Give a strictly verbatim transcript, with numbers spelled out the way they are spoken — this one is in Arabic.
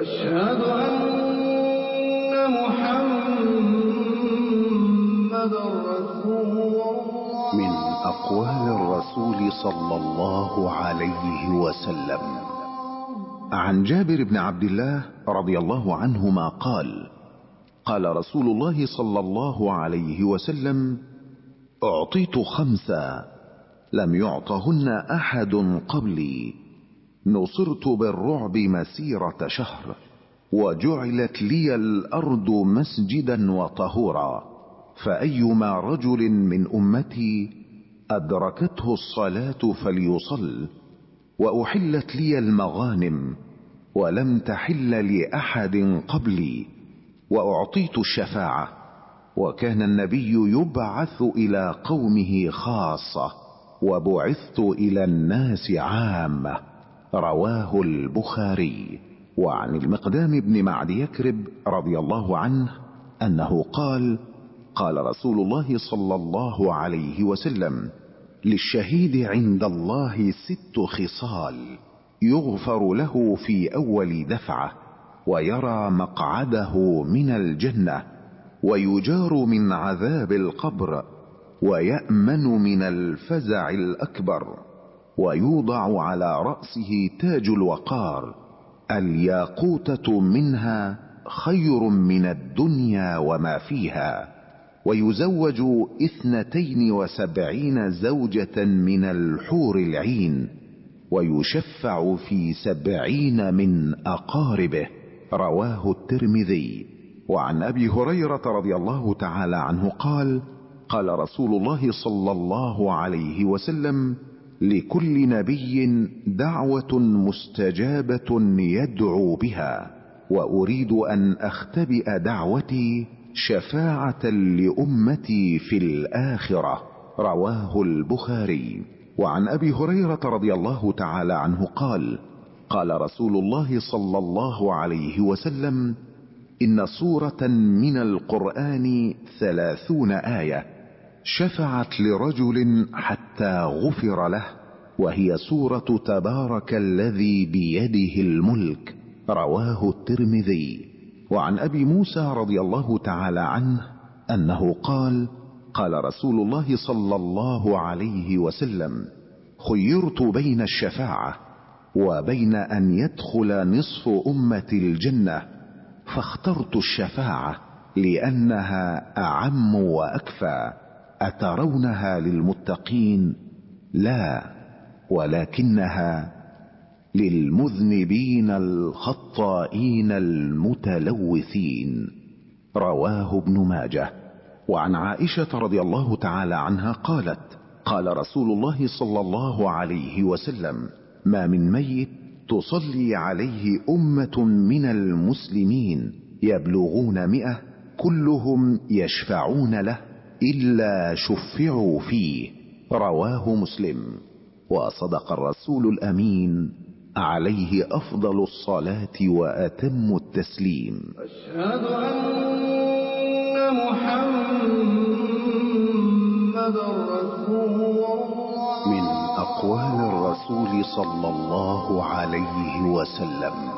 أشهد أن محمدًا رسول الله. من أقوال الرسول صلى الله عليه وسلم عن جابر بن عبد الله رضي الله عنهما قال: قال رسول الله صلى الله عليه وسلم: أعطيت خمسا لم يعطهن أحد قبلي، نصرت بالرعب مسيرة شهر، وجعلت لي الأرض مسجدا وطهورا، فأيما رجل من أمتي أدركته الصلاة فليصل، وأحلت لي المغانم ولم تحل لأحد قبلي، وأعطيت الشفاعة، وكان النبي يبعث إلى قومه خاصة، وبعثت إلى الناس عامة. رواه البخاري. وعن المقدام بن معد يكرب رضي الله عنه أنه قال: قال رسول الله صلى الله عليه وسلم: للشهيد عند الله ست خصال، يغفر له في أول دفعة، ويرى مقعده من الجنة، ويجار من عذاب القبر، ويأمن من الفزع الأكبر، ويوضع على رأسه تاج الوقار، الياقوتة منها خير من الدنيا وما فيها، ويزوج اثنتين وسبعين زوجة من الحور العين، ويشفع في سبعين من أقاربه. رواه الترمذي. وعن أبي هريرة رضي الله تعالى عنه قال: قال رسول الله صلى الله عليه وسلم: لكل نبي دعوة مستجابة يدعو بها، وأريد أن أختبئ دعوتي شفاعة لأمتي في الآخرة. رواه البخاري. وعن أبي هريرة رضي الله تعالى عنه قال: قال رسول الله صلى الله عليه وسلم: إن سورة من القرآن ثلاثون آية شفعت لرجل حتى غفر له، وهي سورة تبارك الذي بيده الملك. رواه الترمذي. وعن أبي موسى رضي الله تعالى عنه أنه قال: قال رسول الله صلى الله عليه وسلم: خيرت بين الشفاعة وبين أن يدخل نصف أمة الجنة، فاخترت الشفاعة لأنها أعم وأكفى. أترونها للمتقين؟ لا، ولكنها للمذنبين الخطائين المتلوثين. رواه ابن ماجه. وعن عائشة رضي الله تعالى عنها قالت: قال رسول الله صلى الله عليه وسلم: ما من ميت تصلي عليه أمة من المسلمين يبلغون مئة كلهم يشفعون له إلا شفعوا فيه. رواه مسلم. وصدق الرسول الأمين عليه أفضل الصلاة وأتم التسليم. أشهد أن محمدًا رسول الله. من أقوال الرسول صلى الله عليه وسلم